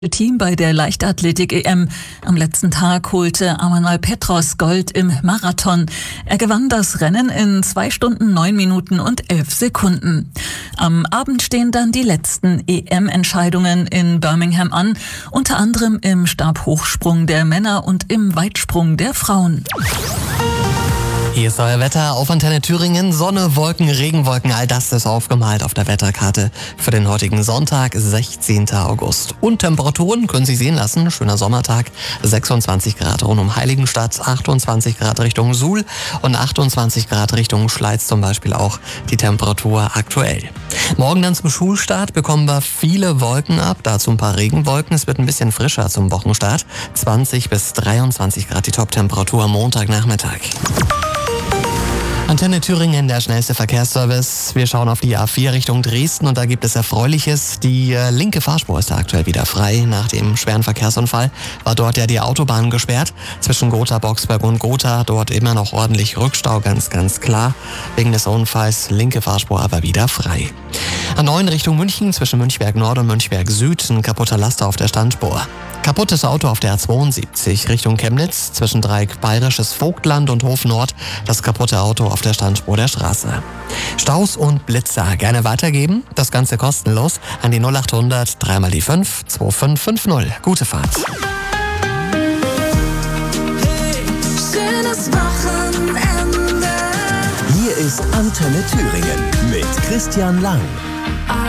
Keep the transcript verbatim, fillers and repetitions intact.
Team bei der Leichtathletik-E M. Am letzten Tag holte Amanal Petros Gold im Marathon. Er gewann das Rennen in zwei Stunden, neun Minuten und elf Sekunden. Am Abend stehen dann die letzten E M-Entscheidungen in Birmingham an, unter anderem im Stabhochsprung der Männer und im Weitsprung der Frauen. Hier ist euer Wetter auf Antenne Thüringen. Sonne, Wolken, Regenwolken, all das ist aufgemalt auf der Wetterkarte für den heutigen Sonntag, sechzehnten August. Und Temperaturen können Sie sehen lassen. Schöner Sommertag, sechsundzwanzig Grad rund um Heiligenstadt, achtundzwanzig Grad Richtung Suhl und achtundzwanzig Grad Richtung Schleiz zum Beispiel auch die Temperatur aktuell. Morgen dann zum Schulstart bekommen wir viele Wolken ab, dazu ein paar Regenwolken. Es wird ein bisschen frischer zum Wochenstart. zwanzig bis dreiundzwanzig Grad die Toptemperatur am Montagnachmittag. Antenne Thüringen, der schnellste Verkehrsservice. Wir schauen auf die A vier Richtung Dresden und da gibt es Erfreuliches. Die äh, linke Fahrspur ist da aktuell wieder frei. Nach dem schweren Verkehrsunfall war dort ja die Autobahn gesperrt. Zwischen Gotha, Boxberg und Gotha dort immer noch ordentlich Rückstau, ganz, ganz klar. Wegen des Unfalls linke Fahrspur aber wieder frei. A neun Richtung München, zwischen Münchberg Nord und Münchberg Süd, ein kaputter Laster auf der Standspur. Kaputtes Auto auf der A zweiundsiebzig Richtung Chemnitz, zwischen Dreieck Bayerisches Vogtland und Hof Nord, das kaputte Auto auf der Standspur der Straße. Staus und Blitzer gerne weitergeben, das Ganze kostenlos an die null achthundert drei mal die fünf zwei fünf fünf null. Gute Fahrt. Hey, schönes Wochenende. Hier ist Antenne Thüringen mit Christian Lang.